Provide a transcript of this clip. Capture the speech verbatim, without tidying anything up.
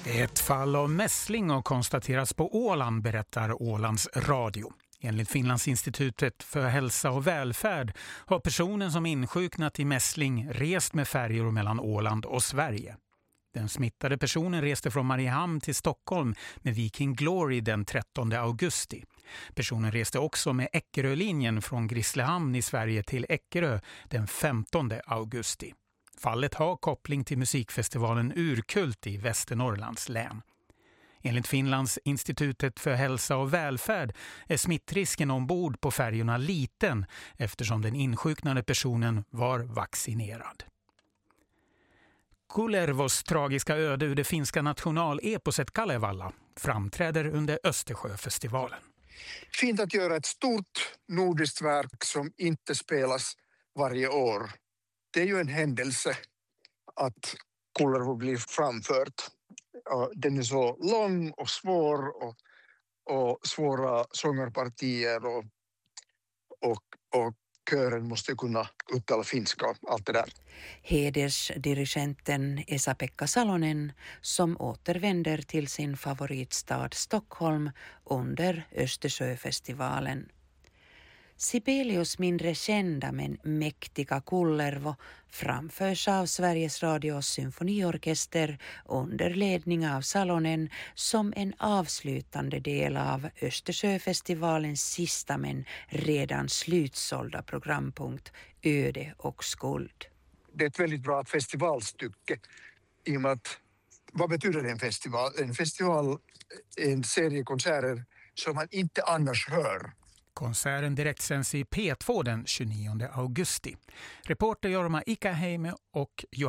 Ett fall av mässling har konstaterats på Åland, berättar Ålands radio. Enligt Finlandsinstitutet för hälsa och välfärd har personen som insjuknat i mässling rest med färjor mellan Åland och Sverige. Den smittade personen reste från Mariehamn till Stockholm med Viking Glory den trettonde augusti. Personen reste också med Eckerölinjen från Grisslehamn i Sverige till Eckerö den femtonde augusti. Fallet har koppling till musikfestivalen Urkult i Västernorrlands län. Enligt Finlands institutet för hälsa och välfärd är smittrisken ombord på färjorna liten eftersom den insjuknade personen var vaccinerad. Kullervos tragiska öde ur det finska nationaleposet Kalevala framträder under Östersjöfestivalen. Fint att göra ett stort nordiskt verk som inte spelas varje år. Det är ju en händelse att Kullervo blir framfört. Den är så lång och svår och, och svåra sångarpartier och, och, och kören måste kunna uttala finska och allt det där. Hedersdirigenten Esa-Pekka Salonen som återvänder till sin favoritstad Stockholm under Östersjöfestivalen. Sibelius mindre kända men mäktiga Kullervo framförs av Sveriges Radios symfoniorkester under ledning av Salonen som en avslutande del av Östersjöfestivalens sista men redan slutsålda programpunkt Öde och skuld. Det är ett väldigt bra festivalstycke i och med att, vad betyder en festival? En festival är en serie konserter som man inte annars hör. Konserten direktsänds i P två den tjugonionde augusti. Reporter Jorma Ikaheime och Johanna